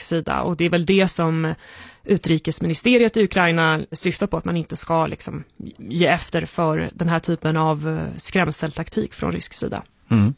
sida. Och det är väl det som utrikesministeriet i Ukraina syftar på, att man inte ska liksom ge efter för den här typen av skrämseltaktik från rysk sida. Mm.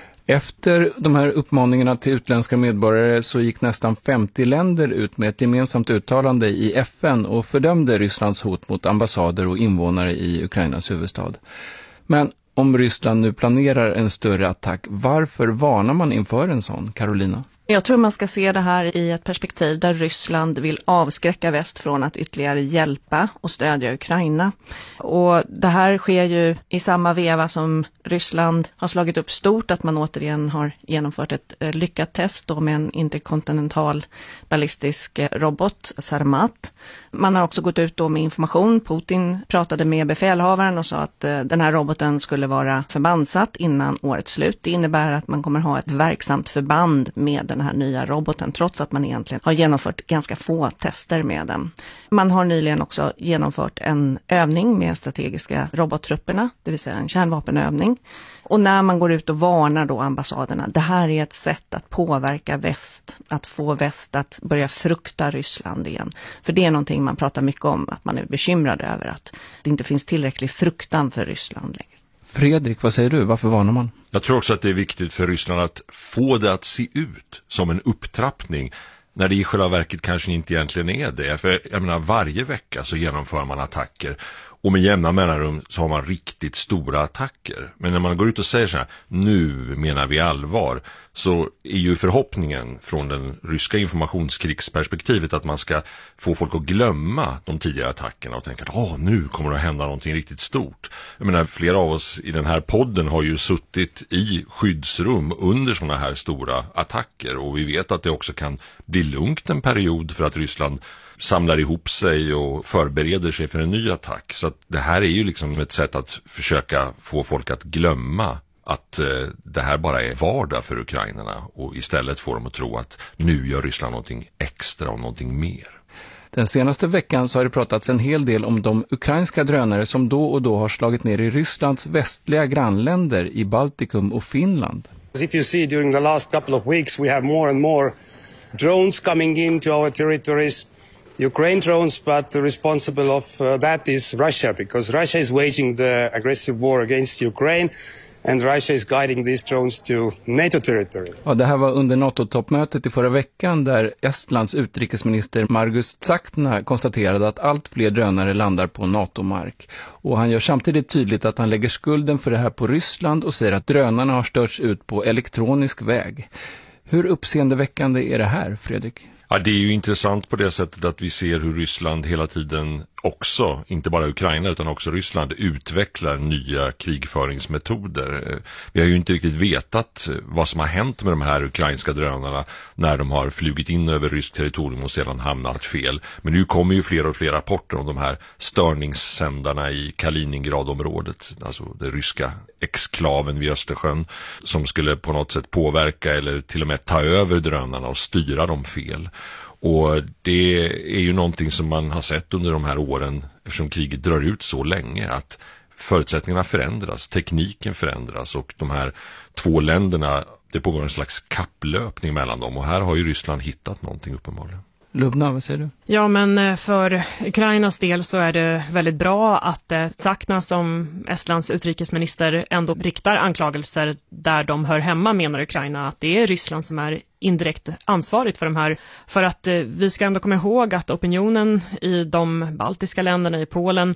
Efter de här uppmaningarna till utländska medborgare så gick nästan 50 länder ut med ett gemensamt uttalande i FN och fördömde Rysslands hot mot ambassader och invånare i Ukrainas huvudstad. Men om Ryssland nu planerar en större attack, varför varnar man inför en sån, Carolina? Jag tror man ska se det här i ett perspektiv där Ryssland vill avskräcka väst från att ytterligare hjälpa och stödja Ukraina. Och det här sker ju i samma veva som Ryssland har slagit upp stort, att man återigen har genomfört ett lyckat test då med en interkontinental ballistisk robot, Sarmat. Man har också gått ut då med information. Putin pratade med befälhavaren och sa att den här roboten skulle vara förbandssatt innan årets slut. Det innebär att man kommer ha ett verksamt förband med den här nya roboten, trots att man egentligen har genomfört ganska få tester med den. Man har nyligen också genomfört en övning med strategiska robottrupperna, det vill säga en kärnvapenövning. Och när man går ut och varnar då ambassaderna, det här är ett sätt att påverka väst, att få väst att börja frukta Ryssland igen. För det är någonting man pratar mycket om, att man är bekymrad över att det inte finns tillräcklig fruktan för Ryssland längre. Fredrik, vad säger du? Varför varnar man? Jag tror också att det är viktigt för Ryssland att få det att se ut som en upptrappning, när det i själva verket kanske inte egentligen är det. För jag menar, varje vecka så genomför man attacker. Och med jämna mellanrum så har man riktigt stora attacker. Men när man går ut och säger så här, nu menar vi allvar, så är ju förhoppningen från den ryska informationskrigsperspektivet att man ska få folk att glömma de tidigare attackerna och tänka att nu kommer det att hända någonting riktigt stort. Jag menar, flera av oss i den här podden har ju suttit i skyddsrum under sådana här stora attacker, och vi vet att det också kan bli lugnt en period för att Ryssland samlar ihop sig och förbereder sig för en ny attack. Så att det här är ju liksom ett sätt att försöka få folk att glömma att det här bara är vardag för ukrainarna, och istället får dem att tro att nu gör Ryssland någonting extra och någonting mer. Den senaste veckan så har det pratats en hel del om de ukrainska drönare som då och då har slagit ner i Rysslands västliga grannländer i Baltikum och Finland. If you see, during the last couple of weeks we have more and more drones coming into our territories. Ukraine drones, but the responsible of that is Russia, because Russia is waging the aggressive war against Ukraine, and Russia is guiding these drones to NATO territory. Ja, det här var under NATO-toppmötet i förra veckan, där Estlands utrikesminister Margus Tsahkna konstaterade att allt fler drönare landar på NATO-mark. Och han gör samtidigt tydligt att han lägger skulden för det här på Ryssland och säger att drönarna har störts ut på elektronisk väg. Hur uppseendeväckande är det här, Fredrik? Ja, det är ju intressant på det sättet att vi ser hur Ryssland hela tiden också, inte bara Ukraina utan också Ryssland, utvecklar nya krigföringsmetoder. Vi har ju inte riktigt vetat vad som har hänt med de här ukrainska drönarna när de har flugit in över ryskt territorium och sedan hamnat fel. Men nu kommer ju fler och fler rapporter om de här störningssändarna i Kaliningradområdet, alltså det ryska exklaven vid Östersjön, som skulle på något sätt påverka eller till och med ta över drönarna och styra dem fel. Och det är ju någonting som man har sett under de här åren, eftersom kriget drar ut så länge, att förutsättningarna förändras, tekniken förändras, och de här två länderna, det pågår en slags kapplöpning mellan dem, och här har ju Ryssland hittat någonting uppenbarligen. Lubna, vad säger du? Ja, men för Ukrainas del så är det väldigt bra att Tsahkna som Estlands utrikesminister ändå riktar anklagelser där de hör hemma, menar Ukraina, att det är Ryssland som är indirekt ansvarigt för de här. För att vi ska ändå komma ihåg att opinionen i de baltiska länderna, i Polen,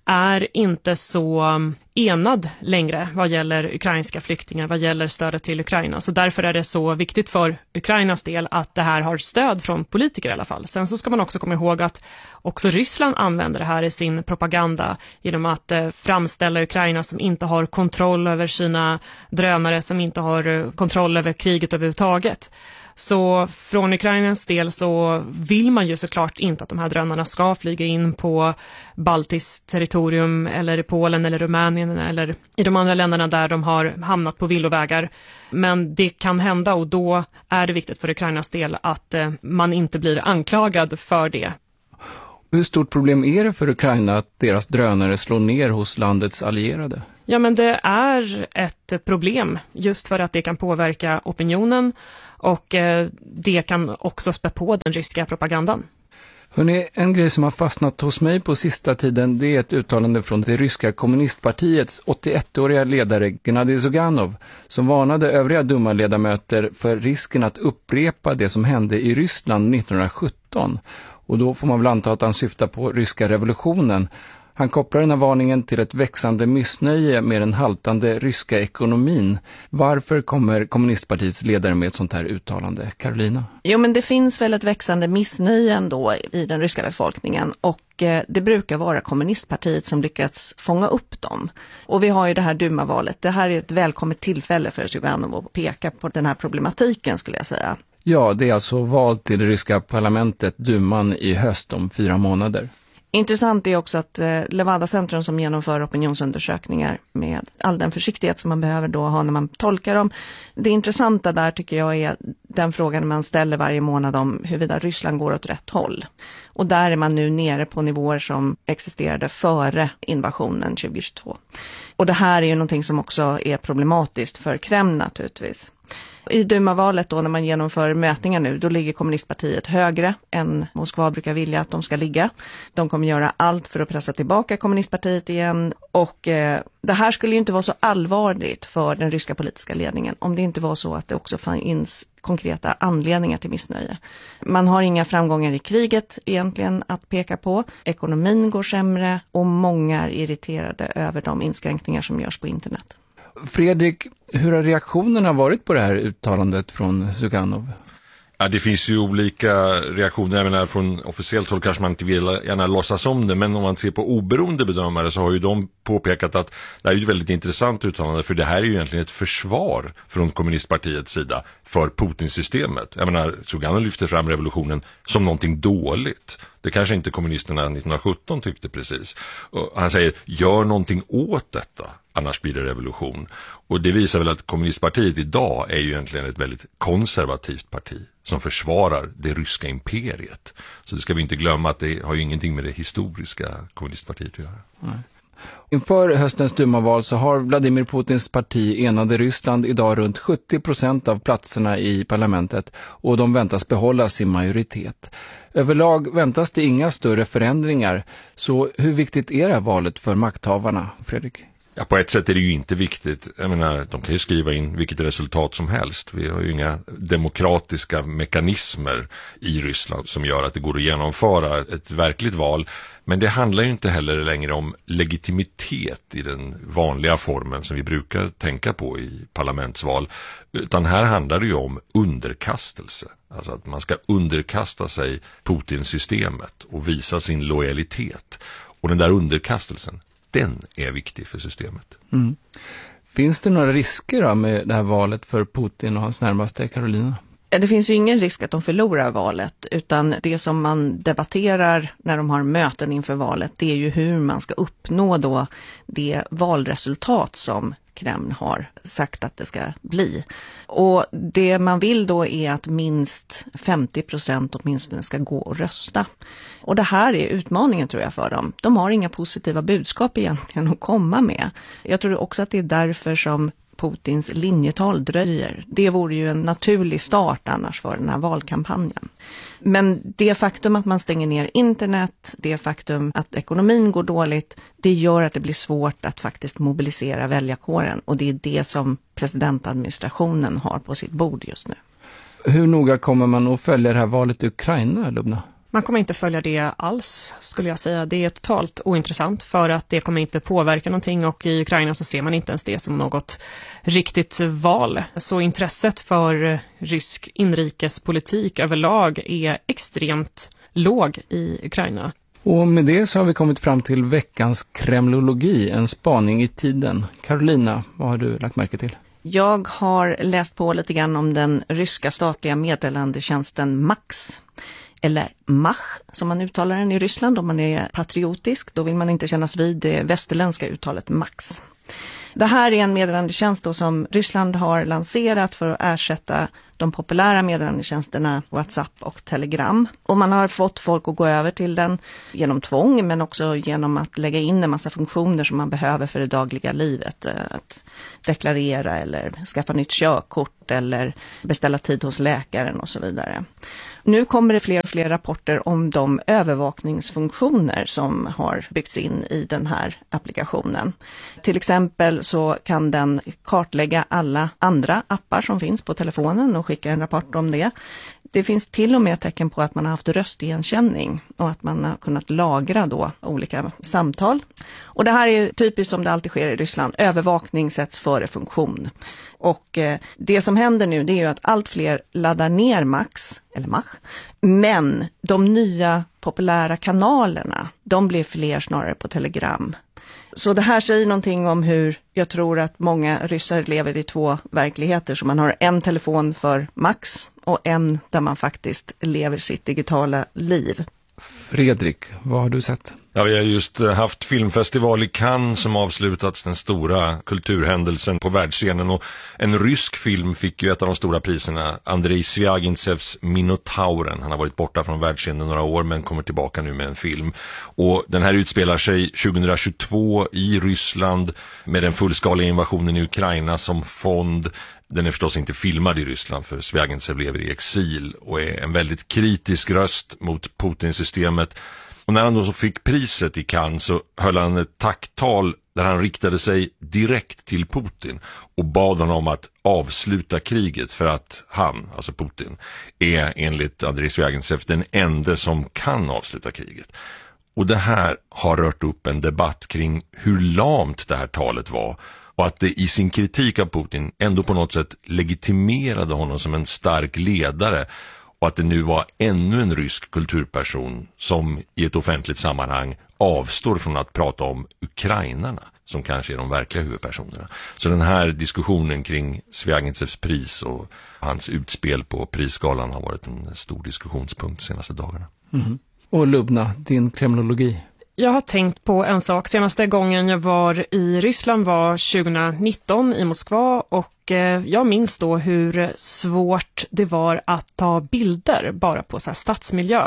är inte så enad längre vad gäller ukrainska flyktingar, vad gäller stödet till Ukraina. Så därför är det så viktigt för Ukrainas del att det här har stöd från politiker i alla fall. Sen så ska man också komma ihåg att också Ryssland använder det här i sin propaganda genom att framställa Ukraina som inte har kontroll över sina drönare, som inte har kontroll över kriget överhuvudtaget. Så från Ukrainas del så vill man ju såklart inte att de här drönarna ska flyga in på baltiskt territorium eller i Polen eller Rumänien eller i de andra länderna där de har hamnat på villovägar. Men det kan hända, och då är det viktigt för Ukrainas del att man inte blir anklagad för det. Hur stort problem är det för Ukraina att deras drönare slår ner hos landets allierade? Ja, men det är ett problem just för att det kan påverka opinionen och det kan också spä på den ryska propagandan. Hörrni, en grej som har fastnat hos mig på sista tiden, det är ett uttalande från det ryska kommunistpartiets 81-åriga ledare Gennadij Zyuganov som varnade övriga Duma-ledamöter för risken att upprepa det som hände i Ryssland 1917. Och då får man väl anta att han syftar på ryska revolutionen. Han kopplar den här varningen till ett växande missnöje med den haltande ryska ekonomin. Varför kommer kommunistpartiets ledare med ett sånt här uttalande? Carolina? Jo, men det finns väl ett växande missnöje ändå i den ryska befolkningen och det brukar vara kommunistpartiet som lyckats fånga upp dem. Och vi har ju det här Duma-valet. Det här är ett välkommet tillfälle för Zyuganov att peka på den här problematiken, skulle jag säga. Ja, det är alltså val till det ryska parlamentet, Duman, i höst om 4 månader. Intressant är också att Levada Centrum som genomför opinionsundersökningar med all den försiktighet som man behöver då ha när man tolkar dem. Det intressanta där tycker jag är den frågan man ställer varje månad om huruvida Ryssland går åt rätt håll. Och där är man nu nere på nivåer som existerade före invasionen 2022. Och det här är ju någonting som också är problematiskt för Kreml naturligtvis. I Duma-valet då när man genomför mätningar nu, då ligger kommunistpartiet högre än Moskva brukar vilja att de ska ligga. De kommer göra allt för att pressa tillbaka kommunistpartiet igen och det här skulle ju inte vara så allvarligt för den ryska politiska ledningen om det inte var så att det också finns konkreta anledningar till missnöje. Man har inga framgångar i kriget egentligen att peka på. Ekonomin går sämre och många är irriterade över de inskränkningar som görs på internet. Fredrik, hur har reaktionerna varit på det här uttalandet från Zyuganov? Ja, det finns ju olika reaktioner. Jag menar, från officiellt håll kanske man inte vill gärna låtsas om det, men om man ser på oberoende bedömare så har ju de påpekat att det här är ett väldigt intressant uttalande, för det här är ju egentligen ett försvar från kommunistpartiets sida för Putin-systemet. Jag menar, Zyuganov lyfter fram revolutionen som någonting dåligt. Det kanske inte kommunisterna 1917 tyckte precis. Och han säger, gör någonting åt detta, annars blir det revolution. Och det visar väl att kommunistpartiet idag är ju egentligen ett väldigt konservativt parti som försvarar det ryska imperiet. Så det ska vi inte glömma att det har ju ingenting med det historiska kommunistpartiet att göra. Nej. Inför höstens Duma-val så har Vladimir Putins parti Enade Ryssland idag runt 70% av platserna i parlamentet och de väntas behålla sin majoritet. Överlag väntas det inga större förändringar, så hur viktigt är det här valet för makthavarna, Fredrik? Ja, på ett sätt är det ju inte viktigt. Jag menar, de kan ju skriva in vilket resultat som helst. Vi har ju inga demokratiska mekanismer i Ryssland som gör att det går att genomföra ett verkligt val. Men det handlar ju inte heller längre om legitimitet i den vanliga formen som vi brukar tänka på i parlamentsval. Utan här handlar det ju om underkastelse. Alltså att man ska underkasta sig Putin-systemet och visa sin lojalitet. Och den där underkastelsen, den är viktig för systemet. Mm. Finns det några risker då med det här valet för Putin och hans närmaste, Carolina? Det finns ju ingen risk att de förlorar valet, utan det som man debatterar när de har möten inför valet, det är ju hur man ska uppnå då det valresultat som Kreml har sagt att det ska bli. Och det man vill då är att minst 50% åtminstone ska gå och rösta. Och det här är utmaningen tror jag för dem. De har inga positiva budskap egentligen att komma med. Jag tror också att det är därför som Putins linjetal dröjer. Det vore ju en naturlig start annars för den här valkampanjen. Men det faktum att man stänger ner internet, det faktum att ekonomin går dåligt, det gör att det blir svårt att faktiskt mobilisera väljarkåren. Och det är det som presidentadministrationen har på sitt bord just nu. Hur noga kommer man att följa det här valet i Ukraina, Lubna? Man kommer inte följa det alls, skulle jag säga. Det är totalt ointressant för att det kommer inte påverka någonting, och i Ukraina så ser man inte ens det som något riktigt val. Så intresset för rysk inrikespolitik överlag är extremt låg i Ukraina. Och med det så har vi kommit fram till veckans kremlologi, en spaning i tiden. Carolina, vad har du lagt märke till? Jag har läst på lite grann om den ryska statliga meddelandetjänsten MAX. Eller Mach, som man uttalar den i Ryssland om man är patriotisk. Då vill man inte kännas vid det västerländska uttalet Max. Det här är en meddelandetjänst då som Ryssland har lanserat för att ersätta de populära meddelandetjänsterna WhatsApp och Telegram. Och man har fått folk att gå över till den genom tvång, men också genom att lägga in en massa funktioner som man behöver för det dagliga livet. Att deklarera eller skaffa nytt körkort eller beställa tid hos läkaren och så vidare. Nu kommer det fler och fler rapporter om de övervakningsfunktioner som har byggts in i den här applikationen. Till exempel så kan den kartlägga alla andra appar som finns på telefonen och skicka en rapport om det. Det finns till och med tecken på att man har haft röstigenkänning och att man har kunnat lagra då olika samtal. Och det här är typiskt som det alltid sker i Ryssland. Övervakning sätts före funktion. Och det som händer nu, det är ju att allt fler laddar ner Mach. Men de nya populära kanalerna, de blir fler snarare på Telegram. Så det här säger någonting om hur jag tror att många ryssar lever i två verkligheter. Så man har en telefon för Max och en där man faktiskt lever sitt digitala liv. Fredrik, vad har du sett? Ja, vi har just haft filmfestival i Cannes som avslutats, den stora kulturhändelsen på världsscenen, och en rysk film fick ju ett av de stora priserna, Andrei Sviagintsevs Minotauren. Han har varit borta från världsscenen några år men kommer tillbaka nu med en film. Och den här utspelar sig 2022 i Ryssland med den fullskaliga invasionen i Ukraina som fond. Den är förstås inte filmad i Ryssland, för Sviagintsev lever i exil och är en väldigt kritisk röst mot Putin-systemet. Och när han då så fick priset i Cannes så höll han ett tacktal där han riktade sig direkt till Putin och bad honom att avsluta kriget, för att han, alltså Putin, är enligt Andrei Sviagintsev den enda som kan avsluta kriget. Och det här har rört upp en debatt kring hur lamt det här talet var, och att det i sin kritik av Putin ändå på något sätt legitimerade honom som en stark ledare, och att det nu var ännu en rysk kulturperson som i ett offentligt sammanhang avstår från att prata om ukrainarna, som kanske är de verkliga huvudpersonerna. Så den här diskussionen kring Sviagintsevs pris och hans utspel på prisgalan har varit en stor diskussionspunkt de senaste dagarna. Mm. Och Lubna, din kremlologi? Jag har tänkt på en sak. Senaste gången jag var i Ryssland var 2019 i Moskva, och jag minns då hur svårt det var att ta bilder bara på så här stadsmiljö.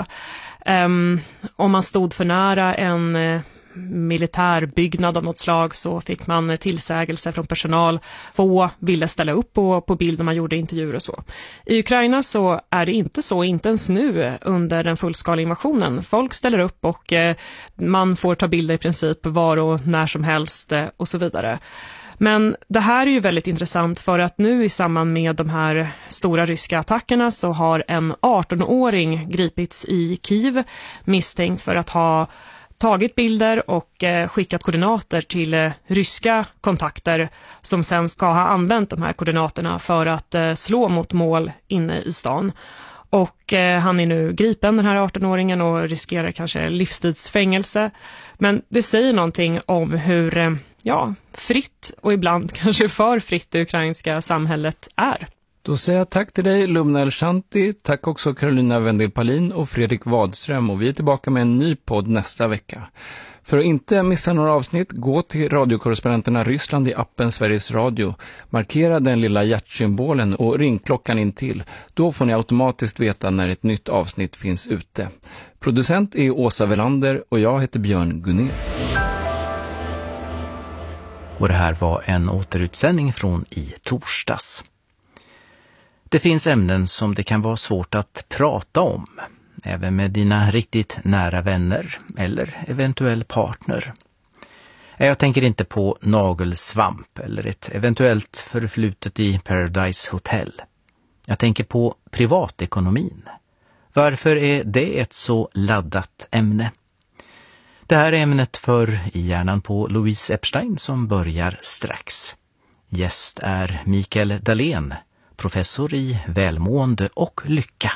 Om man stod för nära en militärbyggnad av något slag så fick man tillsägelse från personal. Få ville ställa upp på bild när man gjorde intervjuer och så. I Ukraina så är det inte så, inte ens nu under den fullskaliga invasionen. Folk ställer upp och man får ta bilder i princip var och när som helst och så vidare. Men det här är ju väldigt intressant, för att nu i samband med de här stora ryska attackerna så har en 18-åring gripits i Kiev misstänkt för att ha tagit bilder och skickat koordinater till ryska kontakter som sen ska ha använt de här koordinaterna för att slå mot mål inne i stan. Och han är nu gripen, den här 18-åringen, och riskerar kanske livstidsfängelse. Men det säger någonting om hur fritt och ibland kanske för fritt det ukrainska samhället är. Då säger jag tack till dig, Lubna El-Shanti. Tack också Carolina Wendel-Palin och Fredrik Wadström, och vi är tillbaka med en ny podd nästa vecka. För att inte missa några avsnitt, gå till radiokorrespondenterna Ryssland i appen Sveriges Radio. Markera den lilla hjärtsymbolen och ringklockan in till. Då får ni automatiskt veta när ett nytt avsnitt finns ute. Producent är Åsa Velander och jag heter Björn Gunner. Och det här var en återutsändning från i torsdags. Det finns ämnen som det kan vara svårt att prata om, även med dina riktigt nära vänner eller eventuell partner. Jag tänker inte på nagelsvamp eller ett eventuellt förflutet i Paradise Hotel. Jag tänker på privatekonomin. Varför är det ett så laddat ämne? Det här är ämnet för I hjärnan på Louise Epstein som börjar strax. Gäst är Mikael Dahlén, professor i välmående och lycka.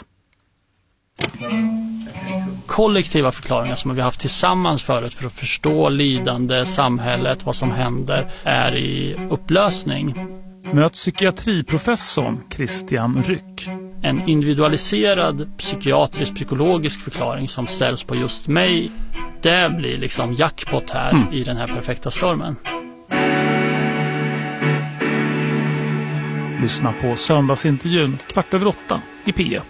Kollektiva förklaringar som vi har haft tillsammans förut för att förstå lidande, samhället, vad som händer, är i upplösning. Möt psykiatriprofessorn Christian Ryck. En individualiserad psykiatrisk-psykologisk förklaring som ställs på just mig, det blir liksom jackpot här i den här perfekta stormen. Lyssna på söndagsintervjun 7:15 i P1.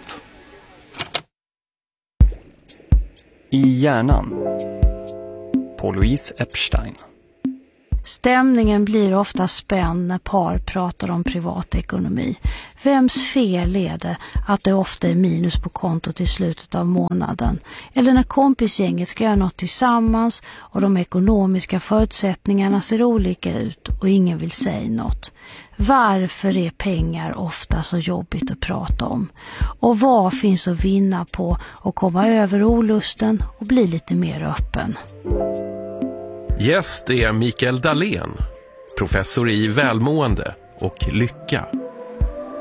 I hjärnan på Louise Epstein. Stämningen blir ofta spänd när par pratar om privatekonomi. Vems fel är det att det ofta är minus på kontot i slutet av månaden? Eller när kompisgänget ska göra något tillsammans och de ekonomiska förutsättningarna ser olika ut och ingen vill säga något. Varför är pengar ofta så jobbigt att prata om? Och vad finns att vinna på att komma över olusten och bli lite mer öppen? Gäst är Mikael Dahlén, professor i välmående och lycka.